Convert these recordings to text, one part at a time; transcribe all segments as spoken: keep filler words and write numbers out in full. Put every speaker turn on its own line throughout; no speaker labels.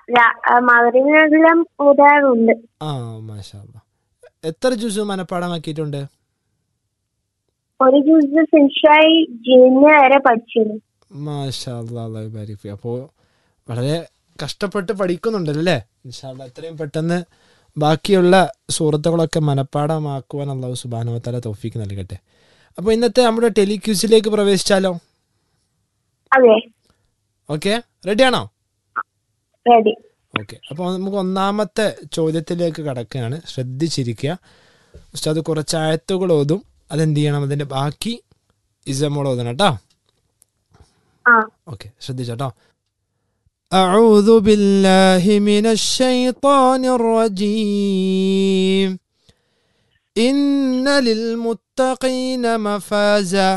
മഗ്‌രിബിനെല്ലാം ഓതാറുണ്ട്.
ആ മാഷാ അല്ലാ. എത്ര ജുസു മനപ്പാടമാക്കിയിട്ടുണ്ട്?
ഒരു ജുസ് ഫിനിഷായി ജിന്ന് വരെ പഠിച്ചിരുന്നു.
മാഷാ അല്ലാ, അല്ലാഹു ബാരിക് ഫീ. അപ്പോൾ വളരെ കഷ്ടപ്പെട്ട് പഠിക്കുന്നുണ്ടല്ലേ? ഇൻഷാ അല്ലാ എത്രയും പെട്ടെന്ന് ബാക്കിയുള്ള സൂറത്തുകളൊക്കെ മനപ്പാടമാക്കുവാൻ അല്ലാഹു സുബ്ഹാനഹു വ തആല തൗഫീക്ക് നൽകട്ടെ. അപ്പോൾ ഇന്നത്തെ നമ്മുടെ ടെലിക്യൂസിലേക്ക് പ്രവേശിച്ചാലോ?
അതെ,
ഓക്കെ, റെഡിയാണോ?
റെഡി.
ഓക്കെ, അപ്പോൾ നമുക്ക് ഒന്നാമത്തെ ചോദ്യത്തിലേക്ക് കടക്കുകയാണ്. ശ്രദ്ധിച്ചിരിക്കുക. ഉസ്താദ് കുറച്ച് ആയത്തുകൾ ഓതും, അതെന്ത് ചെയ്യണം, അതിൻ്റെ ബാക്കി ഇസമോൾ ഓതണം കേട്ടോ.
ആ
ഓക്കെ, ശ്രദ്ധിച്ചോട്ടോ. أعوذ بالله من الشيطان الرجيم إن للمتقين مفازا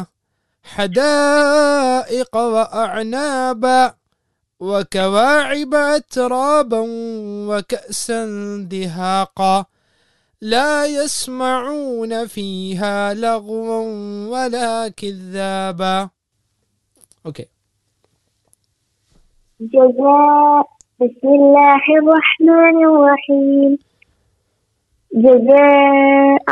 حدائق وأعنابا وكواعب أترابا وكأسا دهاقا لا يسمعون فيها لغوا ولا كذابا. اوكي.
جزاء بسم الله الرحمن الرحيم جزاء.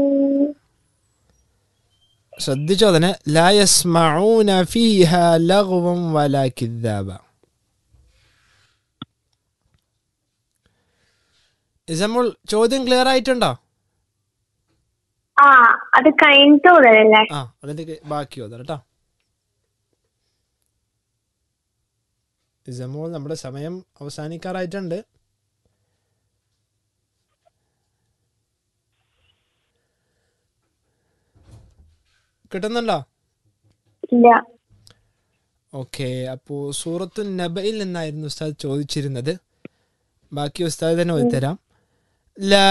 ശ്രദ്ധിച്ചോ അതിനെ. لا يسمعون فيها لغوا ولا كذابا. ഇസമുൽ ചോദ്യം ക്ലിയർ ആയിട്ടുണ്ടോ?
ആ അത് കഴിഞ്ഞിട്ട് ഓതല്ലേ?
ആ അതിന്റെ ബാക്കി ഓതാം കേട്ടോ. ഇസമുൽ നമ്മുടെ സമയം അവസാനിക്കാറായിട്ടുണ്ട്. കിട്ടുന്നുണ്ടോ?
ഇല്ല.
ഓക്കെ, അപ്പോൾ സൂറത്തു നബയിൽ നിന്നായിരുന്നു ഉസ്താദ് ചോദിച്ചിരുന്നത്. ബാക്കി ഉസ്താദ് തന്നെ ഓതിത്തരാം. ലാ